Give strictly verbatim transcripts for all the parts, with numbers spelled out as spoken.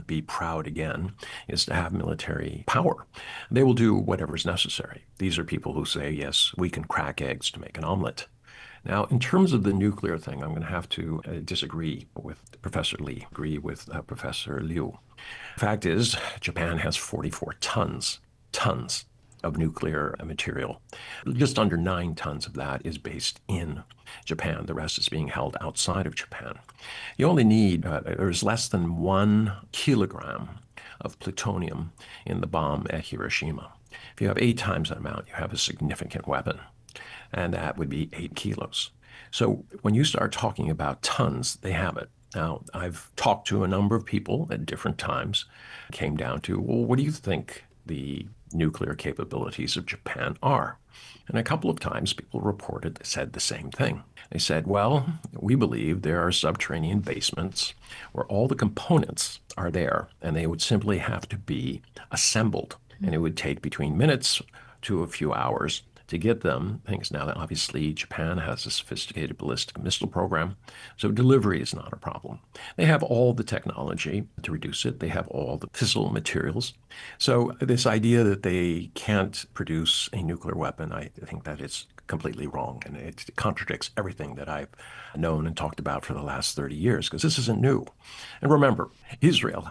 be proud again is to have military power. They will do whatever is necessary. These are people who say, yes, we can crack eggs to make an omelet. Now, in terms of the nuclear thing, I'm going to have to uh, disagree with Professor Lee, agree with uh, Professor Liu. The fact is, Japan has forty-four tons, tons of nuclear material. Just under nine tons of that is based in Japan. The rest is being held outside of Japan. You only need, uh, there's less than one kilogram of plutonium in the bomb at Hiroshima. If you have eight times that amount, you have a significant weapon, and that would be eight kilos. So when you start talking about tons, they have it. Now, I've talked to a number of people at different times, came down to, well, what do you think the nuclear capabilities of Japan are? And a couple of times people reported, said the same thing. They said, well, we believe there are subterranean basements where all the components are there, and they would simply have to be assembled. And it would take between minutes to a few hours to get them. Things now that obviously Japan has a sophisticated ballistic missile program, so delivery is not a problem. They have all the technology to reduce it. They have all the fissile materials. So this idea that they can't produce a nuclear weapon, I think that is completely wrong, and it contradicts everything that I've known and talked about for the last thirty years, because this isn't new. And remember, Israel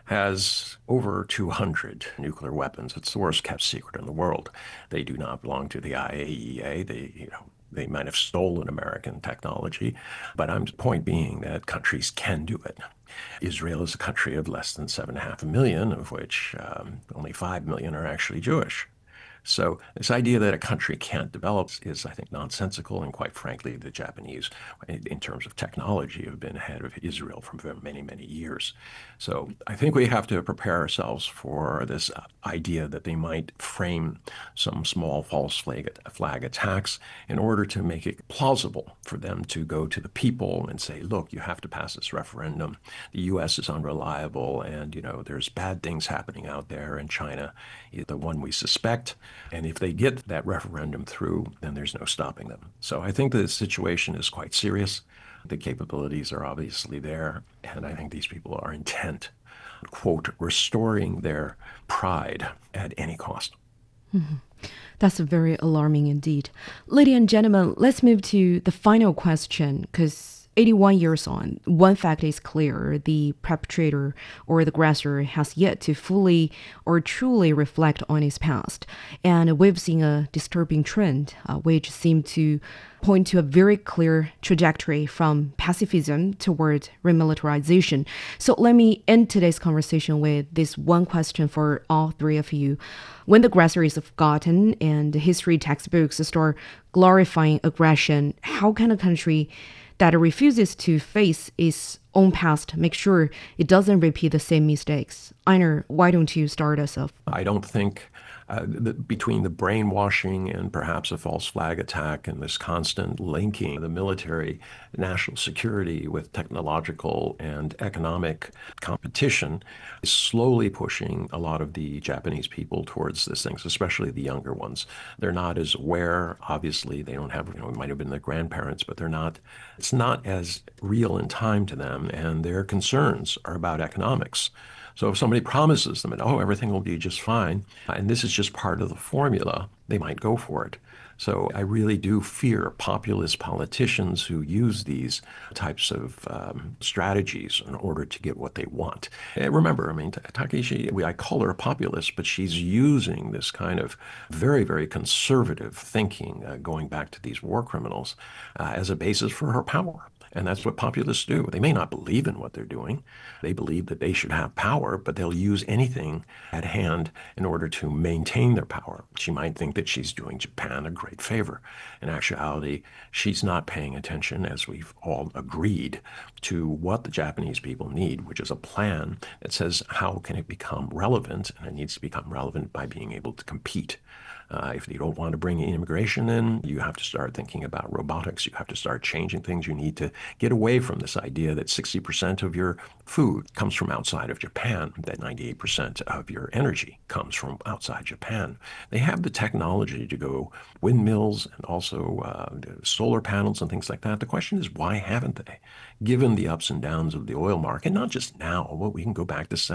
has over two hundred nuclear weapons. It's the worst kept secret in the world. They do not belong to the I A E A. They, you know, they might have stolen American technology, but I'm point being that countries can do it. Israel is a country of less than seven and a half million, of which um, only five million are actually Jewish. So this idea that a country can't develop is, I think, nonsensical. And quite frankly, the Japanese, in terms of technology, have been ahead of Israel for many, many years. So I think we have to prepare ourselves for this idea that they might frame some small false flag, flag attacks in order to make it plausible for them to go to the people and say, look, you have to pass this referendum. The U S is unreliable, and, you know, there's bad things happening out there, and China is the one we suspect. And if they get that referendum through, then there's no stopping them. So I think the situation is quite serious. The capabilities are obviously there. And I think these people are intent, quote, restoring their pride at any cost. Mm-hmm. That's very alarming indeed. Ladies and gentlemen, let's move to the final question, because eighty-one years on, one fact is clear: the perpetrator or the aggressor has yet to fully or truly reflect on his past. And we've seen a disturbing trend, uh, which seemed to point to a very clear trajectory from pacifism toward remilitarization. So let me end today's conversation with this one question for all three of you. When the aggressor is forgotten and the history textbooks start glorifying aggression, how can a country that refuses to face its own past make sure it doesn't repeat the same mistakes? Einar, why don't you start us off? I don't think uh, the, between the brainwashing and perhaps a false flag attack and this constant linking the military, national security with technological and economic competition is slowly pushing a lot of the Japanese people towards these things, especially the younger ones. They're not as aware. Obviously, they don't have, you know, it might have been their grandparents, but they're not, it's not as real in time to them, and their concerns are about economics. So if somebody promises them, oh, everything will be just fine, and this is just part of the formula, they might go for it. So I really do fear populist politicians who use these types of um, strategies in order to get what they want. And remember, I mean, Takeshi, I call her a populist, but she's using this kind of very, very conservative thinking, uh, going back to these war criminals, uh, as a basis for her power. And that's what populists do. They may not believe in what they're doing. They believe that they should have power, but they'll use anything at hand in order to maintain their power. She might think that she's doing Japan a great favor. In actuality, she's not paying attention, as we've all agreed, to what the Japanese people need, which is a plan that says how can it become relevant, and it needs to become relevant by being able to compete. Uh, if you don't want to bring immigration in, you have to start thinking about robotics. You have to start changing things. You need to get away from this idea that sixty percent of your food comes from outside of Japan, that ninety-eight percent of your energy comes from outside Japan. They have the technology to go windmills and also uh, solar panels and things like that. The question is, why haven't they? Given the ups and downs of the oil market, not just now, but we can go back to